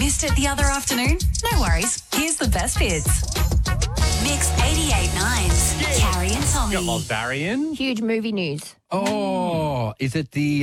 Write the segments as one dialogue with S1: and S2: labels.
S1: Missed it the other afternoon? No worries. Here's the best bits. Mix 88.9's Carrie and Tommy.
S2: Got Losbarian.
S3: Huge movie news.
S4: Oh, is it the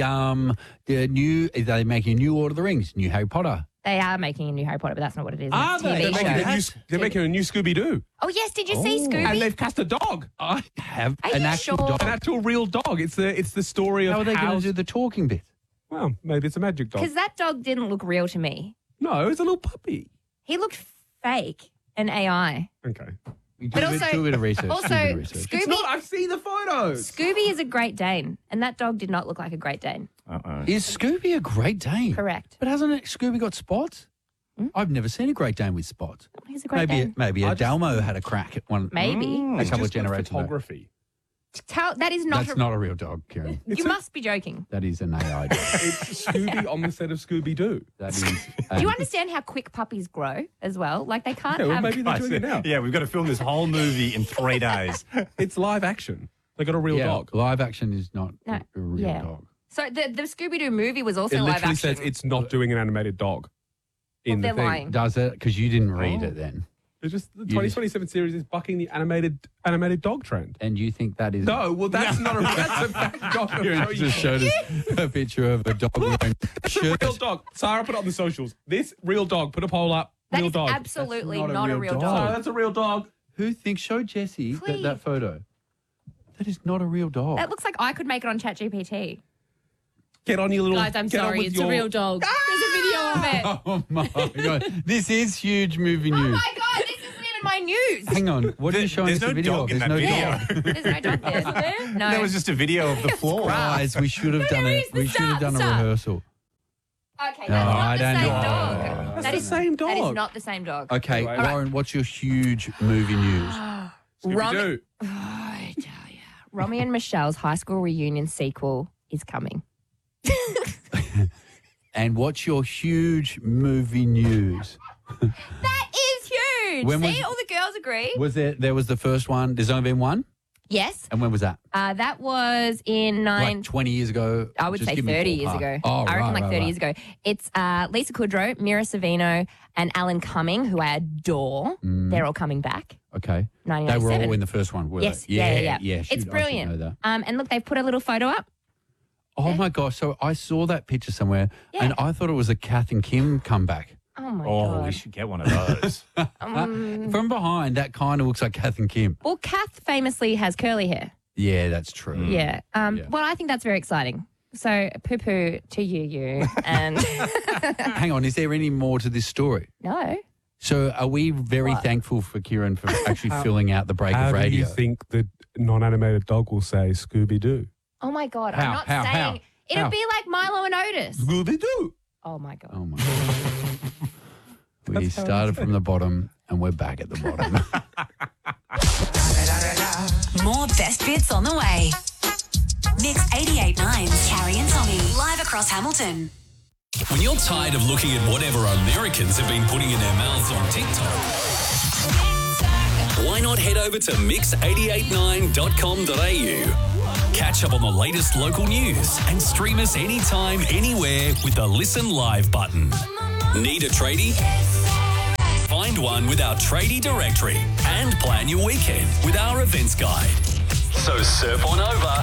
S4: new? Are they making a new Lord of the Rings, new Harry Potter?
S3: They are making a new Harry Potter, but that's not what it is.
S2: Are
S3: It's a
S2: they?
S3: TV show.
S2: They're making a new Scooby-Doo.
S3: Oh, yes. Did you see Scooby?
S2: And they've cast a dog.
S4: I have
S3: Are
S4: an
S3: you
S4: actual
S3: sure?
S4: dog.
S2: An actual real dog. It's the story of
S4: How are they going to do the talking bit?
S2: Well, maybe it's a magic dog.
S3: Because that dog didn't look real to me.
S2: No, it's a little puppy.
S3: He looked fake and AI.
S2: Okay.
S4: Do
S3: But
S4: a
S3: also-
S4: bit of research.
S3: Also,
S4: do a bit of research.
S3: Scooby,
S2: I've seen the photos.
S3: Scooby is a Great Dane, and that dog did not look like a Great Dane.
S4: Is Scooby a Great Dane?
S3: Correct.
S4: But hasn't Scooby got spots? I've never seen a Great Dane with spots.
S3: He's a Great Dane.
S4: Maybe a Dalmo had a crack at one.
S3: Maybe.
S4: A
S2: It's
S4: couple of
S2: just good
S4: generations ago.
S2: photography.
S3: That is not
S4: That's not a real dog, Kieran.
S3: You must be joking.
S4: That is an AI dog.
S2: It's Scooby on the set of Scooby-Doo.
S4: That is.
S3: Do you understand how quick puppies grow as well? Like, they can't
S2: Yeah, well,
S3: have...
S2: maybe they're doing it now.
S5: Yeah, we've got to film this whole movie in 3 days.
S2: It's live action. They got a real
S4: Yeah,
S2: dog.
S4: live action is not
S3: No,
S4: a real
S3: yeah.
S4: dog.
S3: So the Scooby-Doo movie was also
S2: It
S3: live
S2: literally
S3: action.
S2: says it's not doing an animated dog.
S3: Well,
S2: In the
S3: they're
S2: thing.
S3: lying.
S4: Does it? Because you didn't read it then.
S2: It's just the 2027 series is bucking the animated dog trend.
S4: And you think that is.
S2: No, well that's not that's a fact dog.
S4: Kieran just showed us a picture of a dog wearing a
S2: It's a
S4: shirt.
S2: real dog. Sarah, put it on the socials. This real dog. Put a poll up.
S3: That
S2: Real
S3: is
S2: dog.
S3: absolutely
S4: That's
S3: not a real
S2: No,
S3: dog.
S2: that's a real dog.
S4: Who thinks? Show Jesse
S3: Please.
S4: that photo. That is not a real dog.
S3: That looks like I could make it on ChatGPT.
S2: Get on your little.
S6: Guys, I'm
S2: get on
S6: sorry.
S2: with
S6: It's
S2: your,
S6: a real dog. There's a video of it.
S4: Oh my god! This is huge movie
S3: Oh
S4: news.
S3: my God, this isn't even my news.
S4: Hang on, what are you showing
S5: There's
S4: us
S5: no
S4: a video
S5: dog
S4: of?
S5: in
S4: There's
S5: that
S4: no
S5: video.
S4: dog.
S3: There's no dog there, isn't there? No.
S5: That was just a video of the floor.
S4: Guys, we should have done
S6: there
S4: it.
S6: is.
S4: We should have done a
S6: Stop.
S4: rehearsal.
S3: Okay, that's
S4: No,
S3: not
S4: I
S3: the
S4: don't
S3: same
S4: know.
S3: dog.
S2: That's the same
S3: That is
S2: dog.
S3: not the same dog.
S4: Okay,
S2: Right.
S4: Lauren, what's your huge movie news?
S2: Scooby-Doo.
S3: I tell ya. Romy and Michelle's high school reunion sequel is coming.
S4: And what's your huge movie news?
S3: That is huge.
S4: When
S3: See,
S4: was-
S3: all the girls agree.
S4: Was there was the first one? There's only been one?
S3: Yes.
S4: And when was that?
S3: That was in
S4: Like 20 years ago?
S3: I would
S4: Just
S3: say
S4: give me
S3: 30 years
S4: ballpark.
S3: ago.
S4: Oh,
S3: I reckon
S4: right,
S3: like
S4: right,
S3: 30
S4: right.
S3: years ago. It's Lisa Kudrow, Mira Sorvino, and Alan Cumming, who I adore. They're all coming back.
S4: Okay. They
S3: 1997.
S4: were all in the first one, were
S3: Yes,
S4: they?
S3: yeah.
S4: shoot,
S3: It's
S4: I should
S3: brilliant.
S4: know that.
S3: And look, they've put a little photo up.
S4: Oh my gosh! So I saw that picture somewhere,
S3: Yeah.
S4: and I thought it was a Kath and Kim comeback.
S3: Oh my
S5: Oh,
S3: God.
S5: we should get one of those.
S4: From behind, that kind of looks like Kath and Kim.
S3: Well, Kath famously has curly hair.
S4: Yeah, that's true.
S3: Yeah.
S4: Yeah.
S3: Well, I think that's very exciting. So poo-poo to you, and
S4: Hang on, is there any more to this story?
S3: no.
S4: So are we very thankful for Kieran for actually filling out the break
S2: How
S4: of
S2: do
S4: radio?
S2: you think the non-animated dog will say Scooby-Doo?
S3: Oh my God.
S4: How?
S3: I'm not
S4: How?
S3: saying
S4: How?
S3: it'll
S4: How?
S3: be like Milo and Otis.
S2: Scooby-Doo.
S3: Oh my God.
S4: Oh my God. We
S2: That's how
S4: started
S2: it's
S4: from the bottom and we're back at the bottom.
S1: More best bits on the way. Mix 88.9's Carrie and Tommy. Live across Hamilton.
S7: When you're tired of looking at whatever Americans have been putting in their mouths on TikTok, why not head over to mix889.com.au? Catch up on the latest local news and stream us anytime, anywhere with the Listen Live button. Need a tradie? Find one with our tradie directory and plan your weekend with our events guide. So surf on over.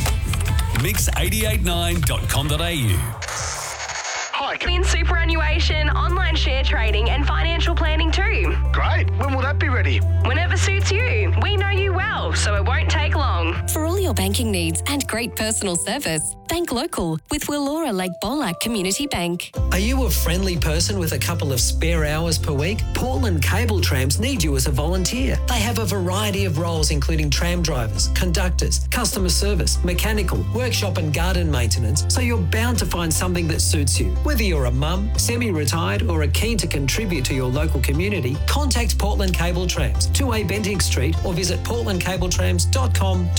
S7: mix889.com.au.
S8: In superannuation, online share trading, and financial planning too.
S9: Great. When will that be ready?
S8: Whenever suits you. We know you well, so it won't take long.
S10: For all your banking needs and great personal service, bank local with Willora Lake Bolac Community Bank.
S11: Are you a friendly person with a couple of spare hours per week? Portland Cable Trams need you as a volunteer. They have a variety of roles including tram drivers, conductors, customer service, mechanical, workshop and garden maintenance, so you're bound to find something that suits you. Whether you're a mum, semi-retired or are keen to contribute to your local community, contact Portland Cable Trams, 2A Bentinck Street, or visit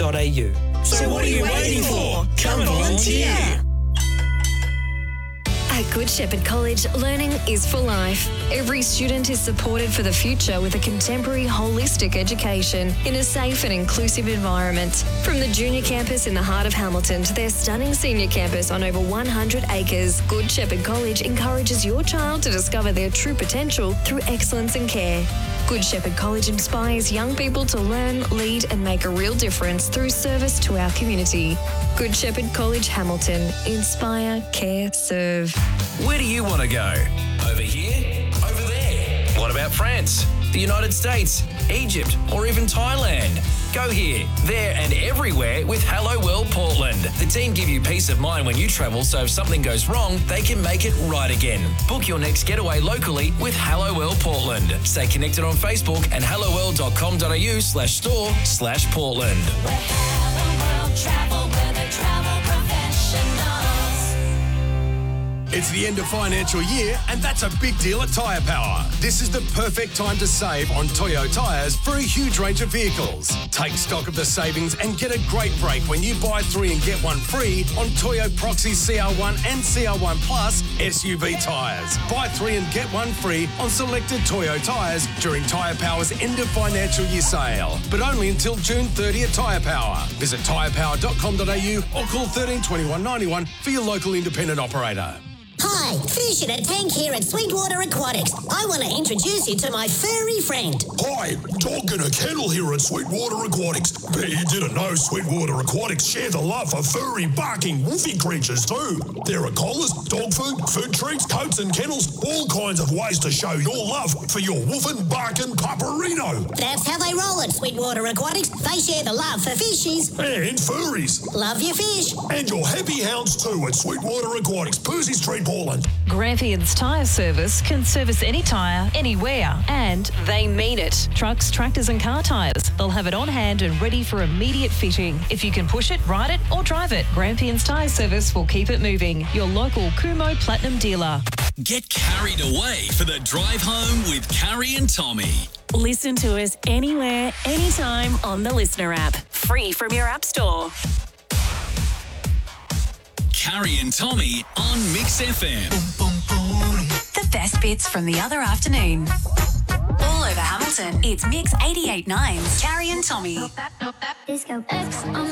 S11: portlandcabletrams.com.au.
S9: So what are you waiting for? Come volunteer.
S12: At Good Shepherd College, learning is for life. Every student is supported for the future with a contemporary holistic education in a safe and inclusive environment. From the junior campus in the heart of Hamilton to their stunning senior campus on over 100 acres, Good Shepherd College encourages your child to discover their true potential through excellence and care. Good Shepherd College inspires young people to learn, lead and make a real difference through service to our community. Good Shepherd College, Hamilton. Inspire, care, serve.
S13: Where do you want to go? Over here? Over there? What about France, the United States, Egypt, or even Thailand? Go here, there and everywhere with Hello World Portland. The team give you peace of mind when you travel, so if something goes wrong, they can make it right again. Book your next getaway locally with Hello World Portland. Stay connected on Facebook and helloworld.com.au/store/Portland.
S14: It's the end of financial year, and that's a big deal at Tyre Power. This is the perfect time to save on Toyo tyres for a huge range of vehicles. Take stock of the savings and get a great break when you buy 3 and get 1 free on Toyo Proxy CR1 and CR1 Plus SUV tyres. Buy 3 and get 1 free on selected Toyo tyres during Tyre Power's end of financial year sale, but only until June 30 at Tyre Power. Visit tyrepower.com.au or call 13 21 91 for your local independent operator.
S15: Hi, Fish in a Tank here at Sweetwater Aquatics. I want to introduce you to my furry friend.
S16: Hi, Dog in a Kennel here at Sweetwater Aquatics. Bet you didn't know Sweetwater Aquatics share the love for furry, barking, woofy creatures too. There are collars, dog food, food treats, coats and kennels, all kinds of ways to show your love for your woofing, barking pupperino.
S15: That's how they roll at Sweetwater Aquatics. They share the love for fishies.
S16: And furries.
S15: Love your fish.
S16: And your happy hounds too at Sweetwater Aquatics, Percy Street, Portland.
S17: Grampians Tyre Service can service any tyre, anywhere, and they mean it. Trucks, tractors and car tyres. They'll have it on hand and ready for immediate fitting. If you can push it, ride it or drive it, Grampians Tyre Service will keep it moving. Your local Kumo Platinum dealer.
S7: Get carried away for the drive home with Carrie and Tommy.
S18: Listen to us anywhere, anytime on the Listener app. Free from your app store.
S7: Carrie and Tommy on Mix FM.
S1: The best bits from the other afternoon. All over Hamilton, it's Mix 88.9's Carrie and Tommy.
S19: Disco X.